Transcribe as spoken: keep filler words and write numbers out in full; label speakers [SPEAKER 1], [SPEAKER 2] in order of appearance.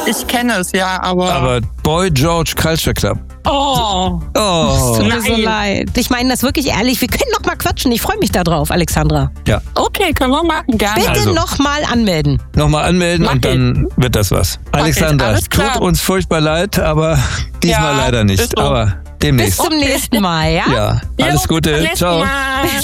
[SPEAKER 1] Ich kenne es, ja, aber...
[SPEAKER 2] Aber Boy George Culture Club.
[SPEAKER 1] Oh.
[SPEAKER 2] Oh.
[SPEAKER 3] Es tut mir so leid. Ich meine das wirklich ehrlich. Wir können noch mal quatschen. Ich freue mich da drauf, Alexandra.
[SPEAKER 2] Ja.
[SPEAKER 1] Okay, können wir machen, gerne.
[SPEAKER 3] Bitte
[SPEAKER 2] Also.
[SPEAKER 3] noch mal anmelden.
[SPEAKER 2] Nochmal anmelden
[SPEAKER 1] Mach
[SPEAKER 2] und dann wird das was. Alexandra,
[SPEAKER 1] alles klar.
[SPEAKER 2] tut uns furchtbar leid, aber diesmal
[SPEAKER 1] Ja,
[SPEAKER 2] leider nicht.
[SPEAKER 1] ist so.
[SPEAKER 2] Aber demnächst.
[SPEAKER 3] Bis zum nächsten Mal, ja?
[SPEAKER 2] Ja, alles
[SPEAKER 1] Jo,
[SPEAKER 2] Gute.
[SPEAKER 1] bis zum
[SPEAKER 2] Ciao.
[SPEAKER 1] nächsten Mal.